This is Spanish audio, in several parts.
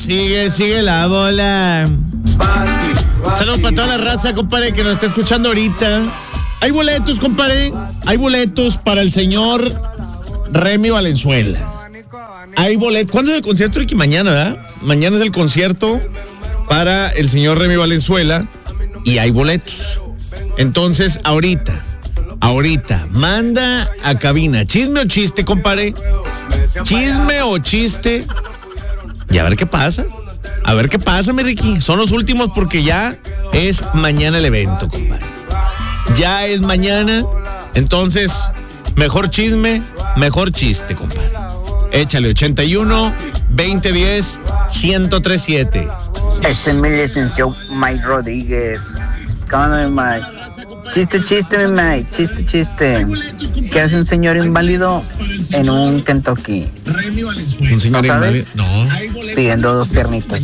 Sigue la bola. Saludos para toda la raza, compadre, que nos está escuchando ahorita. Hay boletos, compadre. Hay boletos para el señor Remy Valenzuela. Hay boletos. ¿Cuándo es el concierto, Ricky? Mañana, ¿verdad? Mañana es el concierto para el señor Remy Valenzuela y hay boletos. Entonces, ahorita, manda a cabina. ¿Chisme o chiste, compadre? ¿Chisme o chiste? Y a ver qué pasa. A ver qué pasa, mi Ricky. Son los últimos porque ya es mañana el evento, compadre. Ya es mañana. Entonces, mejor chisme, mejor chiste, compadre. Échale 81 2010 1037. Ese es mi licenciado Mike Rodríguez. ¿Cómo no, Mike? Chiste, mi Mike. Chiste. ¿Qué hace un señor inválido en un Kentucky? ¿Un señor inválido? No. Pidiendo 2 piernitas.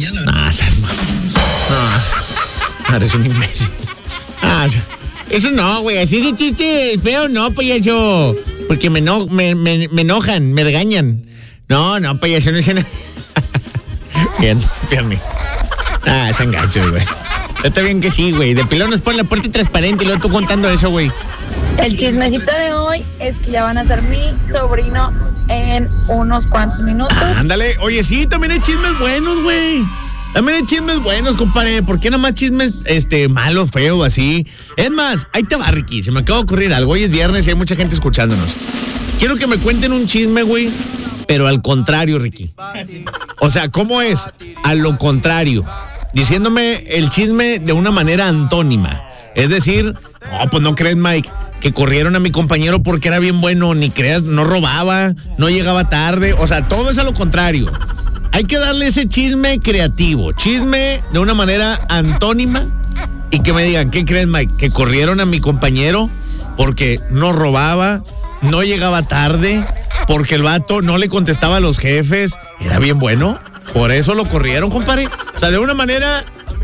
No, eres un imbécil. Eso no, güey. Así de chiste feo, no, payaso. Porque me enojan, me regañan. No, payaso, no es nada. Pierni. Es engacho, güey. Está bien que sí, güey. De pilón nos pone la puerta transparente y luego tú contando eso, güey. El chismecito de hoy es que ya van a ser mi sobrino en unos cuantos minutos. Ándale. Oye, sí, también hay chismes buenos, güey. También hay chismes buenos, compadre. ¿Por qué nada más chismes malos, feos, así? Es más, ahí te va, Ricky. Se me acaba de ocurrir algo. Hoy es viernes y hay mucha gente escuchándonos. Quiero que me cuenten un chisme, güey, pero al contrario, Ricky. O sea, ¿cómo es? A lo contrario. Diciéndome el chisme de una manera antónima. Es decir, pues no crees, Mike, que corrieron a mi compañero porque era bien bueno. Ni creas, no robaba, no llegaba tarde. O sea, todo es a lo contrario. Hay que darle ese chisme creativo, chisme de una manera antónima y que me digan, ¿qué crees, Mike? Que corrieron a mi compañero porque no robaba, no llegaba tarde, porque el vato no le contestaba a los jefes, era bien bueno, por eso lo corrieron, compadre. O sea, de una manera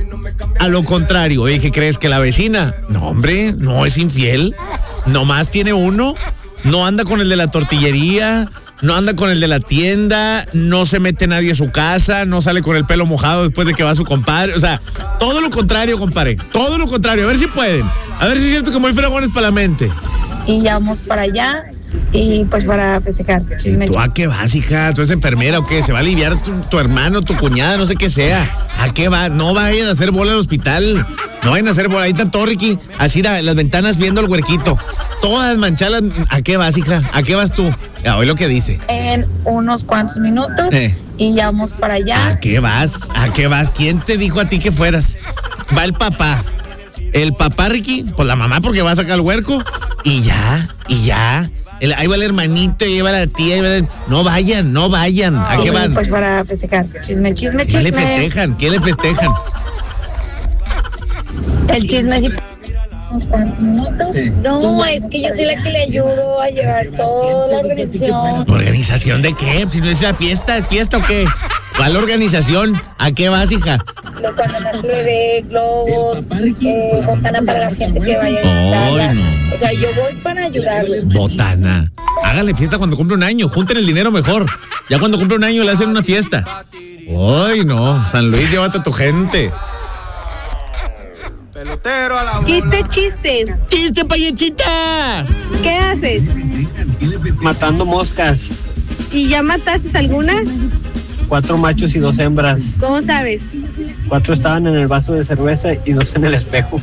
a lo contrario. Oye, ¿qué crees? ¿Que la vecina? No, hombre, no es infiel, nomás tiene uno, no anda con el de la tortillería, no anda con el de la tienda, no se mete nadie a su casa, no sale con el pelo mojado después de que va su compadre. O sea, todo lo contrario, compadre. Todo lo contrario. A ver si pueden. A ver si es cierto que muy fregones para la mente. Y ya vamos para allá y pues para festejar. ¿Y tú a qué vas, hija? ¿Tú eres enfermera o qué? ¿Se va a aliviar tu hermano, tu cuñada, no sé qué sea? ¿A qué va? No vayan a hacer bola al hospital. No vayan a hacer bola. Ahí está todo, Ricky. Así las ventanas viendo el huerquito. Todas manchadas. ¿A qué vas, hija? ¿A qué vas tú? Oye lo que dice. En unos cuantos minutos y ya vamos para allá. ¿A qué vas? ¿A qué vas? ¿Quién te dijo a ti que fueras? Va el papá. El papá, Ricky, pues la mamá porque va a sacar el huerco. Y ya. Ahí va el hermanito, ahí va la tía, No vayan. ¿A qué van? Pues para festejar. Chisme. ¿Qué le festejan? El chismecito. Unos cuantos minutos. No, es que yo soy la que le ayudo a llevar toda la organización. ¿Organización de qué? Si no es la fiesta, ¿es fiesta o qué? ¿Va la organización? ¿A qué vas, hija? Cuando nuestro bebé, globos, botana para la gente que vaya a visitarla. No. O sea, yo voy para ayudarle. Botana. Háganle fiesta cuando cumple un año. Junten el dinero mejor. Ya cuando cumple un año le hacen una fiesta. Ay, no. San Luis, llévate a tu gente. Pelotero a la Chiste. ¡Chiste, payachita! ¿Qué haces? Matando moscas. ¿Y ya mataste alguna? 4 machos y 2 hembras. ¿Cómo sabes? 4 estaban en el vaso de cerveza y 2 en el espejo.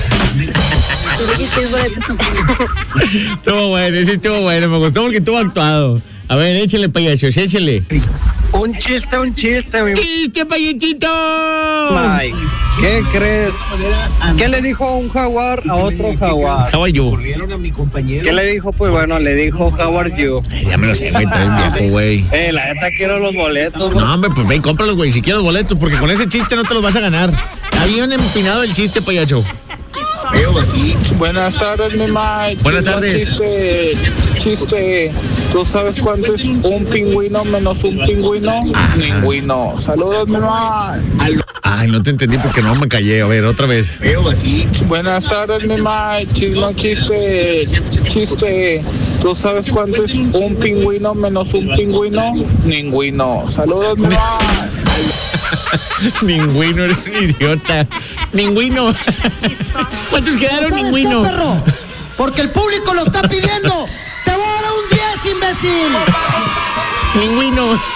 Estuvo bueno, me gustó porque estuvo actuado. A ver, échale, payasos, échale. Un chiste, mi... ¡Chiste, payachito! Mike, ¿qué crees? ¿Qué le dijo un jaguar a otro jaguar? How are you? ¿Qué le dijo? Pues bueno, le dijo how are you. Ya me lo sé, güey, trae un viejo, güey. La neta quiero los boletos. No, hombre, pues ven, cómpralos, güey, si quieres boletos, porque con ese chiste no te los vas a ganar. Había un empinado el chiste, payacho. Buenas tardes, mi Mike. Buenas tardes. Chiste. ¿Tú sabes cuánto es un pingüino menos un pingüino? Ningüino. Saludos, mi Mike. Ay, no te entendí porque no me callé. A ver, otra vez. Buenas tardes, mi Mike. Chiste. ¿Tú sabes cuánto es un pingüino menos un pingüino? Ningüino. Saludos, mi Mike. Ningüino, eres un idiota. Ningüino. ¿Cuántos quedaron, ¿Sabes Ningüino? qué, perro? Porque el público lo está pidiendo. ¡Te voy a dar un 10, imbécil! Ningüino.